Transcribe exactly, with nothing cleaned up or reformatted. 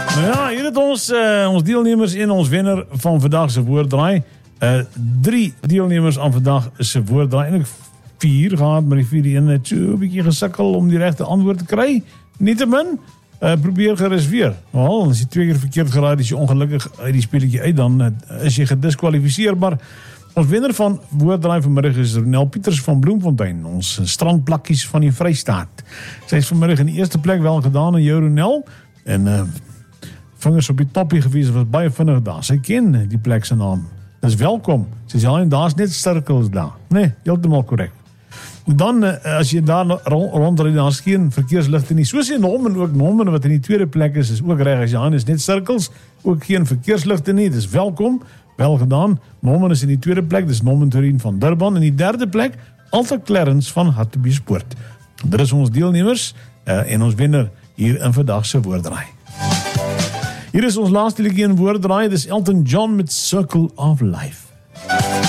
Nou ja, hier het ons, uh, ons deelnemers en ons wenner van vandag se woorddraai. Uh, drie deelnemers aan vandag se woorddraai. Eintlik vier gehad, maar die vierde een het so 'n bietjie gesukkel om die regte antwoord te kry. Nietemin, uh, probeer gerus weer. Wel, as jy twee keer verkeerd geraai het, is jy ongelukkig uit die speletjie uit, dan uh, is jy gediskwalifiseerbaar. Ons wenner van woorddraai vanmiddag is Ronel Pieters van Bloemfontein, ons strandplakkies van die Vrystaat. Sy is vanmiddag in die eerste plek, wel gedaan aan jou, Ronel. En uh, vingers op die toppie gewees, was baie vinnig daar. Sy ken die plek se naam. Dis welkom. Sy sê, ja, en daar's net sirkels daar. Nee, heeltemal korrek. Dan, as jy daar rondry, daar is geen verkeersligte nie. Soos in Norman ook, Norman wat in die tweede plek is, is ook reg as jy aan, is net sirkels, ook geen verkeersligte nie. Dis welkom, wel gedaan. Norman is in die tweede plek, dis Norman Turin van Durban. In die derde plek, Alta Clarence van Hartbeespoort. Dit is ons deelnemers uh, en ons wenner hier in vandag se woorddraai. Hier is ons laaste liedjie in woorddraai, dis Elton John met Circle of Life.